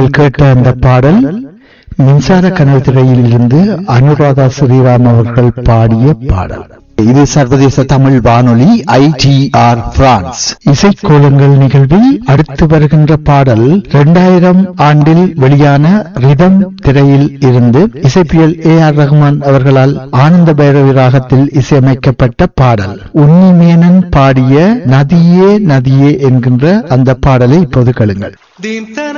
நீங்கள் கேட்ட அந்த பாடல் மின்சார கனவு திரையில் இருந்து அனுராதா ஸ்ரீராம் அவர்கள் பாடிய பாடல். இது சர்வதேச தமிழ் வானொலி ITR பிரான்ஸ். இசைக்கோலங்கள் நிகழ்வில் அடுத்து வருகின்ற பாடல் 2000 ஆண்டில் வெளியான ரிதம் திரையில் இருந்து இசைப்பியல் AR ரஹ்மான் அவர்களால் ஆனந்த பைரவி ராகத்தில் இசையமைக்கப்பட்ட பாடல். உன்னிமேனன் பாடிய நதியே நதியே என்கின்ற அந்த பாடலை இப்போது கேளுங்கள்.